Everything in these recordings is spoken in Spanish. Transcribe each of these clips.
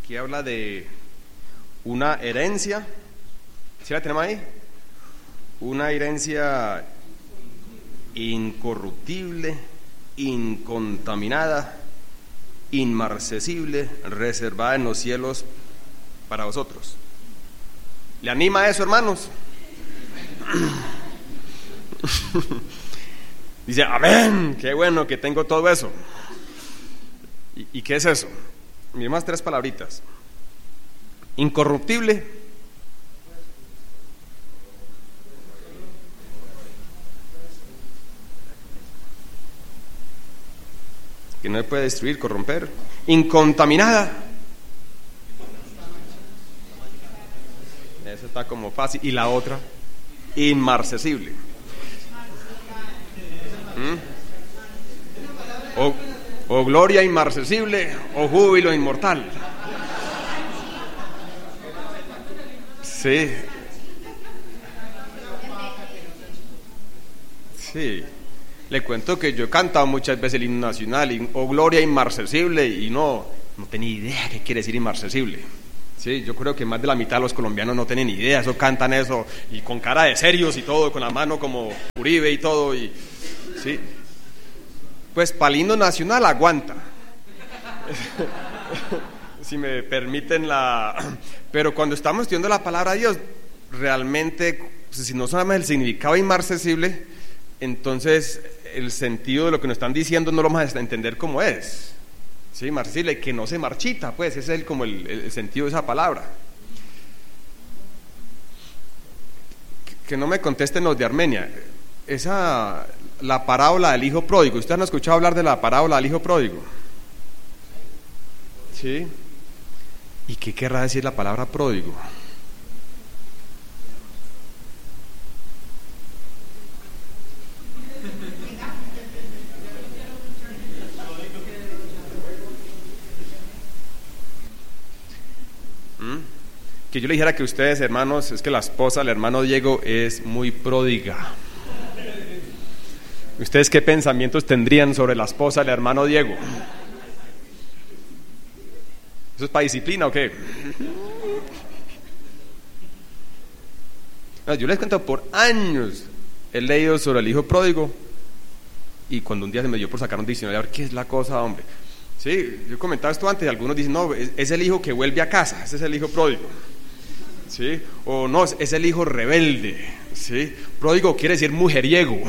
Aquí habla de una herencia. ¿Sí la tenemos ahí? Una herencia incorruptible, incontaminada, inmarcesible, reservada en los cielos para vosotros. ¿Le anima eso, hermanos? Dice, amén, qué bueno que tengo todo eso. ¿Y qué es eso? Miremos 3 palabritas. Incorruptible, que no se puede destruir, corromper. Incontaminada, eso está como fácil. Y la otra, inmarcesible. O gloria inmarcesible, o júbilo inmortal. Sí. Sí. Le cuento que yo he cantado muchas veces el himno nacional, o gloria inmarcesible, y no tenía idea qué quiere decir inmarcesible. Sí, yo creo que más de la mitad de los colombianos no tienen idea, eso cantan eso, y con cara de serios y todo, con la mano como Uribe y todo, y sí. Pues para el himno nacional aguanta. Si me permiten pero cuando estamos estudiando la palabra de Dios, realmente, si no solamente el significado inmarcesible, entonces el sentido de lo que nos están diciendo no lo vamos a entender como es. Sí, marcesible, que no se marchita, pues ese es como el sentido de esa palabra. Que no me contesten los de Armenia. La parábola del hijo pródigo. ¿Ustedes han escuchado hablar de la parábola del hijo pródigo? ¿Sí? ¿Y qué querrá decir la palabra pródigo? Que yo le dijera que ustedes, hermanos, es que la esposa del hermano Diego es muy pródiga. ¿Ustedes qué pensamientos tendrían sobre la esposa del hermano Diego? ¿Eso es para disciplina o qué? No, yo les cuento, por años he leído sobre el hijo pródigo, y cuando un día se me dio por sacar un diccionario, a ver qué es la cosa, hombre. Sí, yo comentaba esto antes, y algunos dicen, no, es el hijo que vuelve a casa, ese es el hijo pródigo. ¿Sí? O no, es el hijo rebelde. ¿Sí? Pródigo quiere decir mujeriego.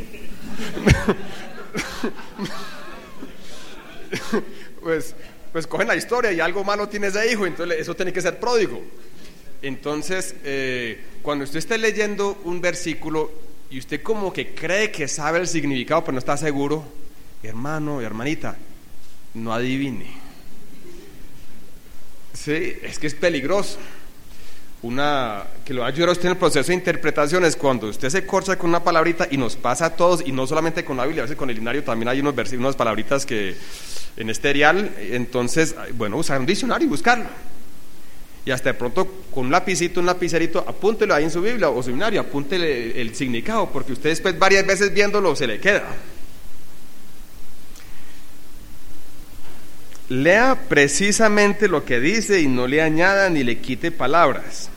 Pues cogen la historia y algo malo tiene ese hijo, entonces eso tiene que ser pródigo. Entonces, cuando usted esté leyendo un versículo y usted como que cree que sabe el significado pero no está seguro, hermano y hermanita, no adivine. Sí, es que es peligroso. Que lo va a ayudar a usted en el proceso de interpretación es cuando usted se corcha con una palabrita, y nos pasa a todos, y no solamente con la Biblia, a veces con el diccionario también hay unas palabritas que en este erial, entonces, bueno, usar un diccionario y buscarlo, y hasta de pronto con un lapicito, un lapicerito, apúntelo ahí en su Biblia o su diccionario, apúntele el significado, porque usted después varias veces viéndolo se le queda. Lea precisamente lo que dice y no le añada ni le quite palabras.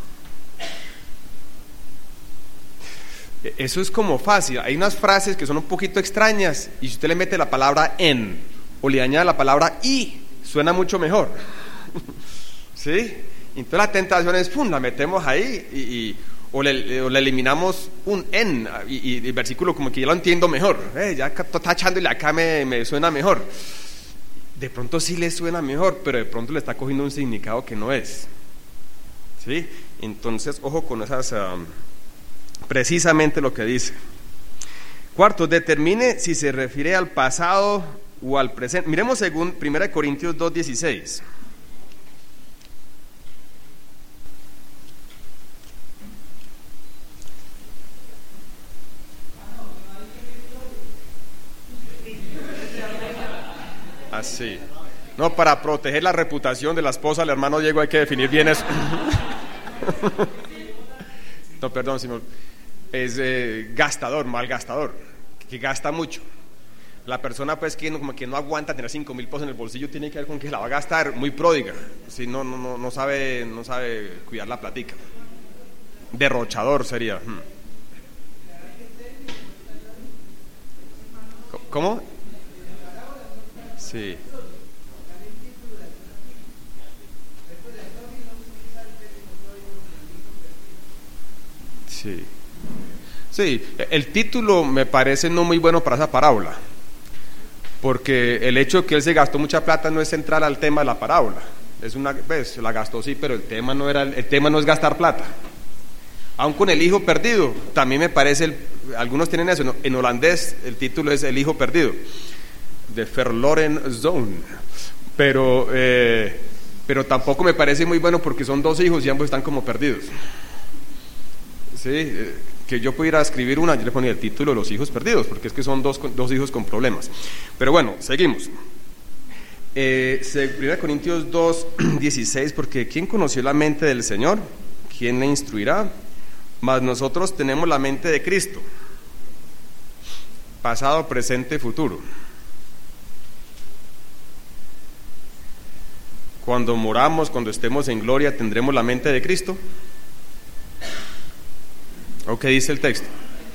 Eso es como fácil. Hay unas frases que son un poquito extrañas, y si usted le mete la palabra en o le añade la palabra y, suena mucho mejor. ¿Sí? Entonces la tentación es, la metemos ahí o le eliminamos un en, y el versículo como que ya lo entiendo mejor. Ya está tachando y acá me suena mejor. De pronto sí le suena mejor, pero de pronto le está cogiendo un significado que no es. ¿Sí? Entonces, ojo con esas, precisamente lo que dice. Cuarto, determine si se refiere al pasado o al presente. Miremos según 1 Corintios 2:16. Así. No, para proteger la reputación de la esposa del hermano Diego hay que definir bien eso. No, perdón, señor. Es gastador, malgastador, que gasta mucho. La persona pues que como que no aguanta tener 5.000 pesos en el bolsillo tiene que ver con que la va a gastar, muy pródiga, si no sabe cuidar la platica. Derrochador sería. ¿Cómo? Sí. Sí. Sí, el título me parece no muy bueno para esa parábola, porque el hecho de que él se gastó mucha plata no es central al tema de la parábola. Pues, la gastó sí, pero el tema no es gastar plata. Aun con el hijo perdido, también me parece, algunos tienen eso, en holandés el título es El hijo perdido, de Verloren Zoon, pero tampoco me parece muy bueno porque son dos hijos y ambos están como perdidos. Sí, que yo pudiera escribir yo le ponía el título Los hijos perdidos, porque es que son dos hijos con problemas. Pero bueno, seguimos. 1 Corintios 2:16, porque ¿quién conoció la mente del Señor? ¿Quién le instruirá? Mas nosotros tenemos la mente de Cristo, pasado, presente, futuro. Cuando moramos, cuando estemos en gloria, ¿tendremos la mente de Cristo? ¿O qué dice el texto?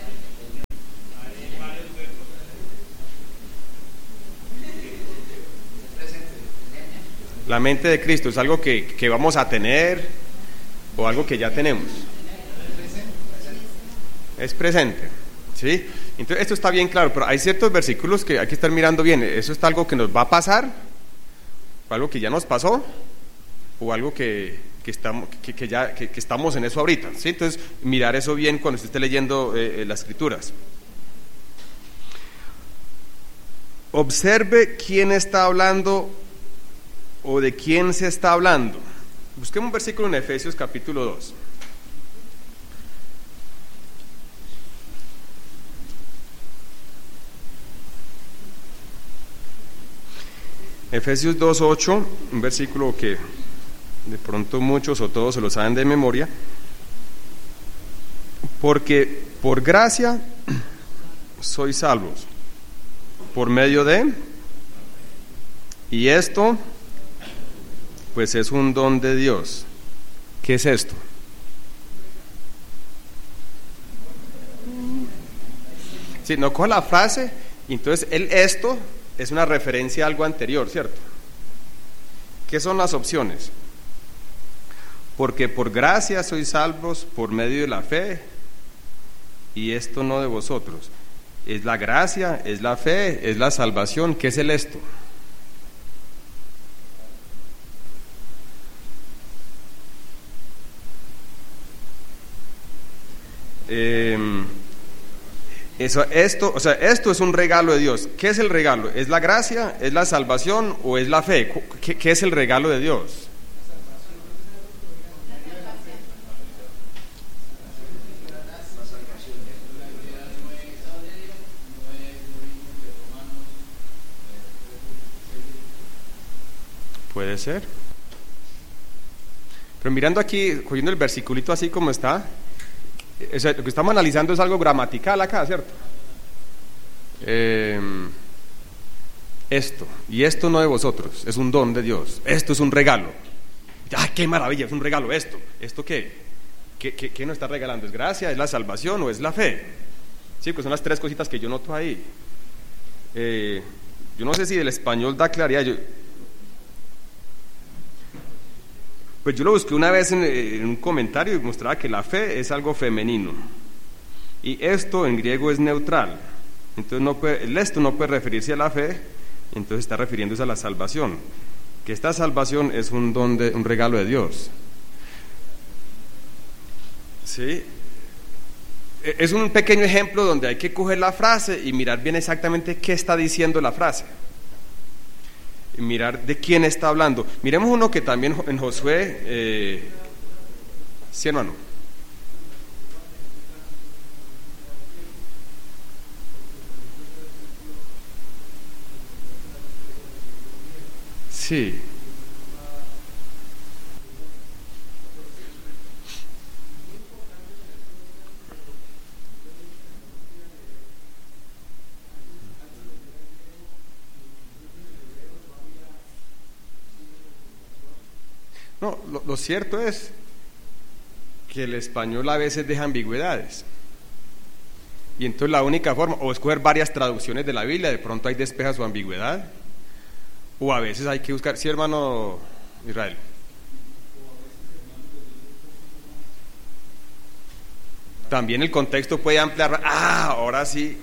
La mente de Cristo es algo que vamos a tener o algo que ya tenemos. Es presente, ¿sí? Entonces esto está bien claro, pero hay ciertos versículos que hay que estar mirando bien. ¿Eso está algo que nos va a pasar? ¿O algo que ya nos pasó? ¿O algo que estamos en eso ahorita? ¿Sí? Entonces mirar eso bien cuando usted esté leyendo las escrituras. Observe quién está hablando o de quién se está hablando. Busquemos un versículo en Efesios capítulo 2. Efesios 2:8, un versículo que de pronto muchos o todos se lo saben de memoria. Porque por gracia sois salvos, por medio de, y esto pues es un don de Dios. ¿Qué es esto? Sí, no coja la frase, y entonces esto es una referencia a algo anterior, ¿cierto? ¿Qué son las opciones? Porque por gracia sois salvos por medio de la fe, y esto no de vosotros. Es la gracia, es la fe, es la salvación. ¿Qué es el esto? Esto es un regalo de Dios. ¿Qué es el regalo? ¿Es la gracia? ¿Es la salvación? ¿O es la fe? ¿Qué es el regalo de Dios? Puede ser. Pero mirando aquí, cogiendo el versiculito así como está, lo que estamos analizando es algo gramatical acá, ¿cierto? Esto, y esto no de vosotros, es un don de Dios, esto es un regalo. ¡Ay, qué maravilla! Es un regalo esto. ¿Esto qué? ¿Qué nos está regalando? ¿Es gracia? ¿Es la salvación o es la fe? Sí, pues son las tres cositas que yo noto ahí. Yo no sé si el español da claridad. Pues yo lo busqué una vez en un comentario y mostraba que la fe es algo femenino. Y esto en griego es neutral. Entonces el esto no puede referirse a la fe, entonces está refiriéndose a la salvación. Que esta salvación es un don, un regalo de Dios. ¿Sí? Es un pequeño ejemplo donde hay que coger la frase y mirar bien exactamente qué está diciendo la frase. Y mirar de quién está hablando. Miremos uno que también en Josué, sí, hermano. Sí. No, lo cierto es que el español a veces deja ambigüedades. Y entonces la única forma, o escoger varias traducciones de la Biblia, de pronto ahí despeja su ambigüedad, o a veces hay que buscar, sí, hermano Israel. También el contexto puede ampliar, ahora sí.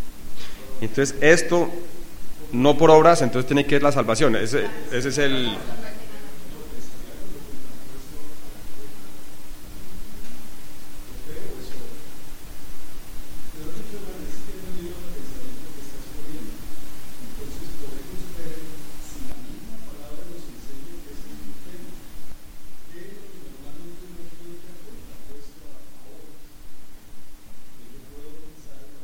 Entonces esto, no por obras, entonces tiene que ir la salvación, ese es el...